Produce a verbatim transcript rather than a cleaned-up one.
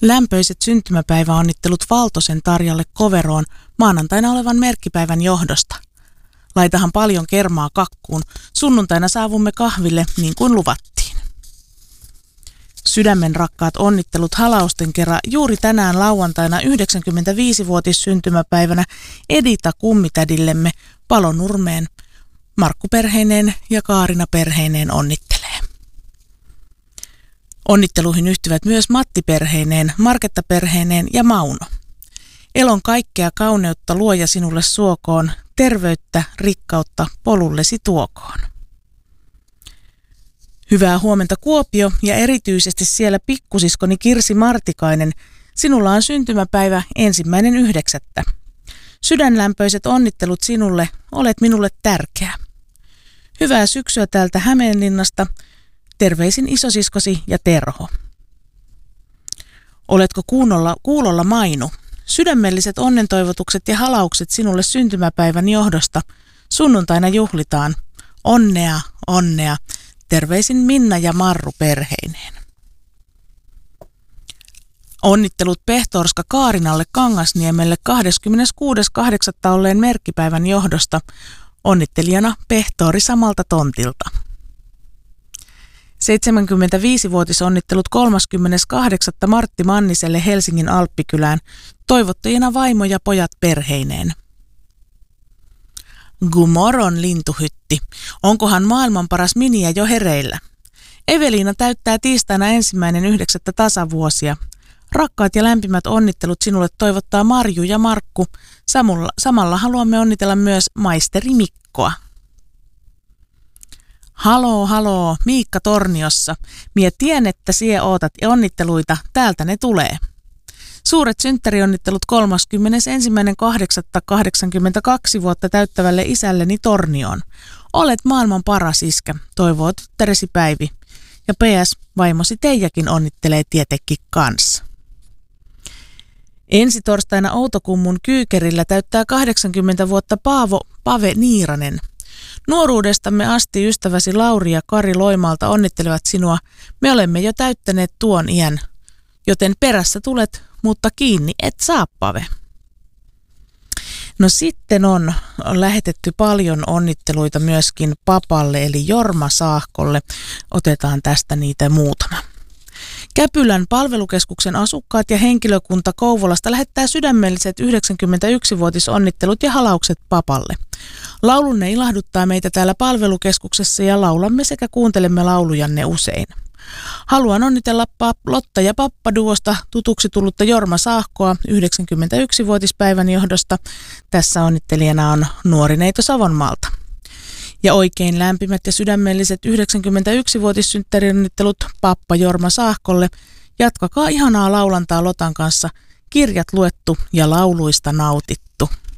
Lämpöiset syntymäpäiväonnittelut Valtosen Tarjalle Koveroon maanantaina olevan merkkipäivän johdosta. Laitahan paljon kermaa kakkuun. Sunnuntaina saavumme kahville niin kuin luvattiin. Sydämen rakkaat onnittelut halausten kerran juuri tänään lauantaina yhdeksänkymmentäviisivuotissyntymäpäivänä Edita kummitädillemme Palonurmeen. Markku perheineen ja Kaarina perheineen onnittelee. Onnitteluihin yhtyvät myös Matti perheineen, Marketta perheineen ja Mauno. Elon kaikkea kauneutta luoja sinulle suokoon, terveyttä, rikkautta polullesi tuokoon. Hyvää huomenta Kuopio ja erityisesti siellä pikkusiskoni Kirsi Martikainen. Sinulla on syntymäpäivä ensimmäinen yhdeksättä. Sydänlämpöiset onnittelut sinulle, olet minulle tärkeä. Hyvää syksyä täältä Hämeenlinnasta. Terveisin isosiskosi ja Terho. Oletko kuulolla, kuulolla Mainu? Sydämelliset onnentoivotukset ja halaukset sinulle syntymäpäivän johdosta. Sunnuntaina juhlitaan. Onnea, onnea. Terveisin Minna ja Marru perheineen. Onnittelut Pehtorska Kaarinalle Kangasniemelle kahdeskymmeneskuudes kahdeksatta olleen merkkipäivän johdosta. Onnittelijana Pehtori samalta tontilta. seitsemänkymmentäviisivuotisonnittelut kolmaskymmeneskahdeksas Martti Manniselle Helsingin Alppikylään, toivottajina vaimo ja pojat perheineen. Gumoron lintuhytti. Onkohan maailman paras miniä jo hereillä? Eveliina täyttää tiistaina ensimmäinen yhdeksättä tasavuosia. Rakkaat ja lämpimät onnittelut sinulle toivottaa Marju ja Markku. Samalla, samalla haluamme onnitella myös maisteri Mikkoa. Haloo, haloo, Miikka Torniossa. Mie tien, että sie ootat onnitteluita, täältä ne tulee. Suuret synttärionnittelut kolmaskymmenesensimmäinen kahdeksatta kahdeksankymmentäkaksi vuotta täyttävälle isälleni Tornioon. Olet maailman paras iskä, toivoo tyttäresi Päivi. Ja P S, vaimosi Teijakin onnittelee tietenkin kanssa. Ensi torstaina Outokummun Kyykerillä täyttää kahdeksankymmentä vuotta Paavo Pave Niiranen. Nuoruudestamme asti ystäväsi Lauri ja Kari Loimalta onnittelevat sinua. Me olemme jo täyttäneet tuon iän, joten perässä tulet, mutta kiinni et saa, Pave. No sitten on lähetetty paljon onnitteluita myöskin papalle eli Jorma Saahkolle. Otetaan tästä niitä muutama. Käpylän palvelukeskuksen asukkaat ja henkilökunta Kouvolasta lähettää sydämelliset yhdeksänkymmentäyksivuotisonnittelut ja halaukset papalle. Laulunne ilahduttaa meitä täällä palvelukeskuksessa ja laulamme sekä kuuntelemme laulujanne usein. Haluan onnitella Lotta ja Pappaduosta tutuksi tullutta Jorma Saahkoa yhdeksänkymmentäyksivuotispäivän johdosta. Tässä onnittelijana on nuori neito Savonmaalta. Ja oikein lämpimät ja sydämelliset yhdeksänkymmentäyksivuotissynttärionnittelut Pappa Jorma Saahkolle. Jatkakaa ihanaa laulantaa Lotan kanssa. Kirjat luettu ja lauluista nautittu.